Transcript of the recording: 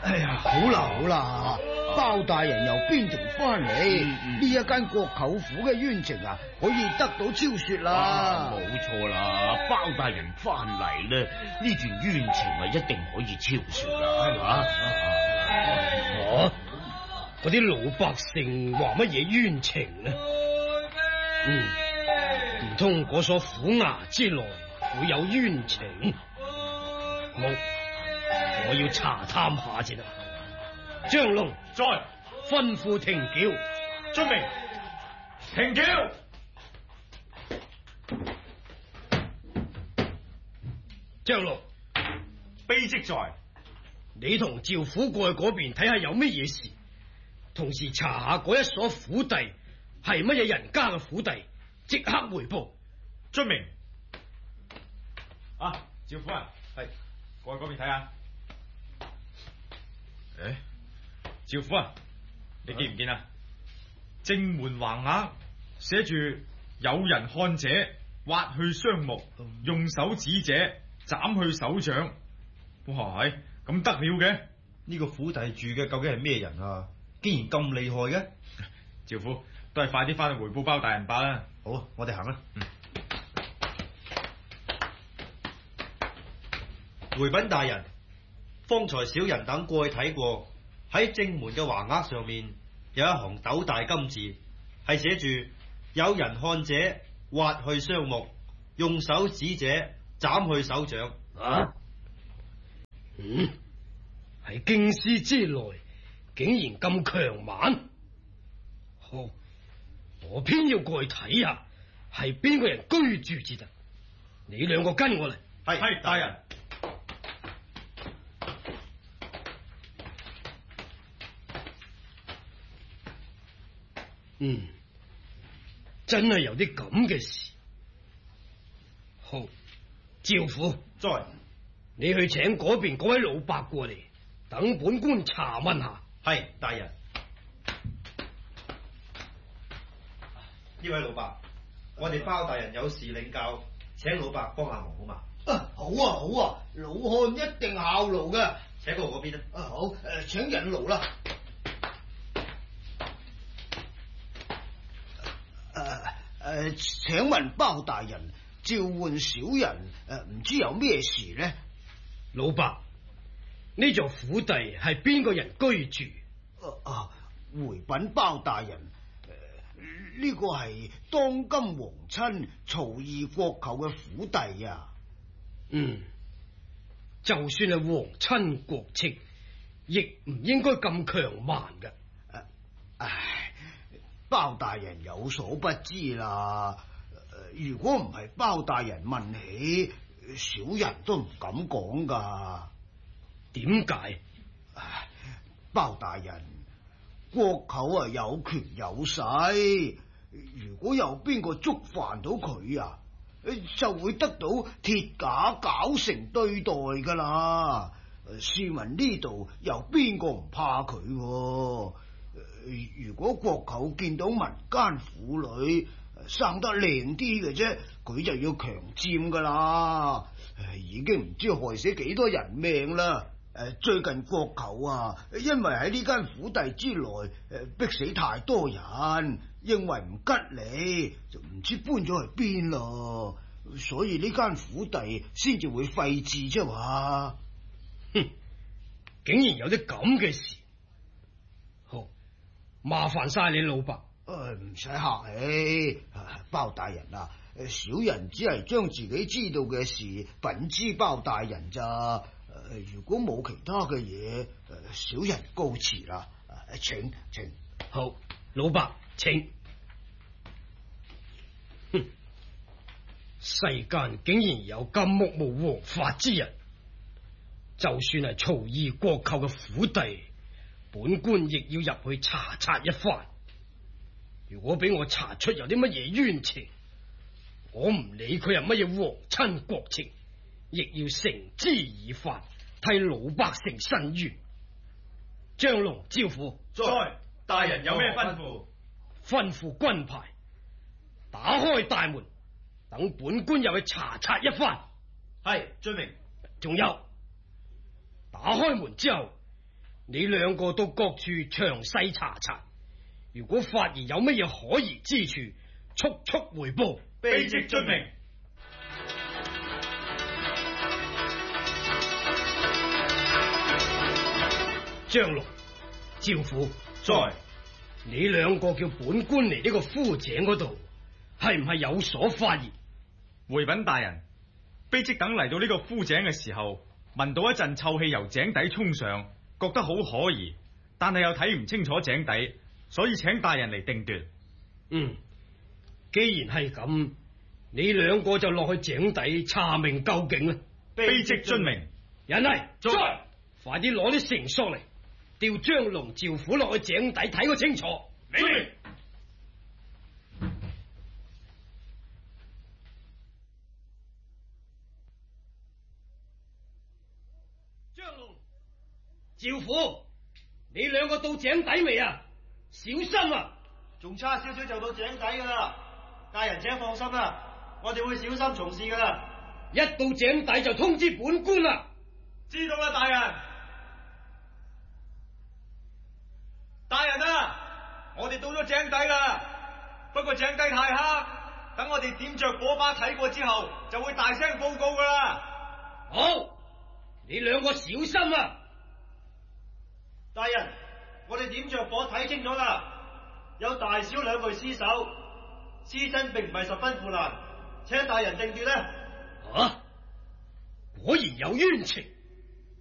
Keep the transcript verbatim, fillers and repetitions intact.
哎呀，好啦好啦，包大人由邊城翻嚟，呢、嗯嗯、一間國舅府嘅冤情啊，可以得到昭雪啦。 冇錯啦，包大人翻嚟咧，呢段冤情啊一定可以昭雪啦。 啊！嗰啲老百姓話乜嘢冤情呢？嗯，唔通嗰所虎牙之內會有冤情？好，我要查探下先啦。張龍在， 吩咐停轎。 遵命。停轎。 張龍， 卑職在。 你同趙府過去嗰邊睇下有乜嘢事，同時查下嗰一所府邸係乜嘢人家嘅府邸，即刻回報。 遵命。啊，趙夫人，係過去嗰邊睇下。誒，趙夫人，你見唔見啊？正門橫額寫住有人看者挖去雙目，用手指者斬去手掌。哇，係咁得了嘅？ 呢個府邸住嘅究竟係咩人啊？竟然咁厲害嘅？ 趙夫都係快啲翻去回報包大人吧啦。 好，我哋行啦。嗯。回稟大人，方才小人等過去睇過，喺正門嘅橫額上面有一行斗大金字，係寫住有人看者挖去雙目，用手指者斬去手掌。 啊？嗯，喺京師之內竟然咁強猛，好，我偏要過去睇下係邊個人居住至得。你兩個跟我嚟。 係係，大人。 嗯，真係有啲咁嘅事。好，趙府在， 你去請嗰邊嗰位老伯過嚟，等本官查問下。 係，大人。呢位老伯，我哋包大人有事領教，請老伯幫下忙好嘛？ 啊，好啊好啊，老漢一定效勞嘅。 請過嗰邊啦。 啊好，誒、呃，請引路啦。誒、呃、誒，請問包大人召喚小人，誒、呃，唔知有咩事呢？ 老伯，呢座府邸係邊個人居住？ 啊啊，回稟包大人，誒、呃，呢、這個係當今皇親曹二國舅嘅府邸啊。 嗯，就算係皇親國戚，亦唔應該咁強蠻嘅。 啊。唉。包大人有所不知啦，如果唔係包大人問起，小人都唔敢講噶。 點解？ 包大人，國舅啊有權有勢，如果有邊個觸犯到佢啊，就會得到鐵架絞成對待噶啦。試問呢度有邊個唔怕佢？如果國舅見到民間婦女生得靚啲嘅啫，佢就要強佔噶啦。已經唔知害死幾多人命啦。誒，最近國舅啊，因為喺呢間府邸之內誒逼死太多人，認為唔吉利，就唔知搬咗去邊咯。所以呢間府邸先至會廢置啫嘛。 哼，竟然有啲咁嘅事。好，麻煩晒你老伯。 誒，唔使客氣，包大人啊，小人只係將自己知道嘅事稟知包大人咋。如果冇其他嘅嘢，小人告辭啦。請請。 好，老伯請。哼，世間竟然有咁目無王法之人，就算係曹二國舅嘅府邸，本官亦要入去查察一番。如果俾我查出有啲乜嘢冤情，我唔理佢係乜嘢皇親國戚，亦要繩之以法，替老百姓伸冤。張龍招呼， 在，大人有咩吩咐？ 吩咐軍牌，打開大門，等本官入去查察一番。 係，遵命。 仲有，打開門之後， 你兩個到各處詳細查查，如果發現有乜嘢可疑之處，速速回報。 卑職遵命。 張龍、趙虎在， 你兩個叫本官嚟呢個枯井嗰度，係唔係有所發現？ 回稟大人，卑職等嚟到呢個枯井嘅時候，聞到一陣臭氣由井底衝上，覺得好可疑，但係又睇唔清楚井底，所以請大人嚟定奪。 嗯，既然係咁，你兩個就落去井底查明究竟啦。 卑職遵命。 人嚟， 在， 快啲攞啲繩索嚟，調張龍、趙虎落去井底睇個清楚。 你明。 張龍、趙虎，你兩個到井底未啊？小心啊！ 仲差少少就到井底噶啦，大人請放心啦，我哋會小心從事噶啦。 一到井底就通知本官啦。 知道啦，大人。大人啊，我哋到咗井底啦，不過井底太黑，等我哋點着火把睇過之後，就會大聲報告噶啦。 好，你兩個小心啊！ 大人，我哋點着火睇清楚啦，有大小兩具屍首，屍身並唔係十分腐爛，請大人定奪呢。 啊，果然有冤情。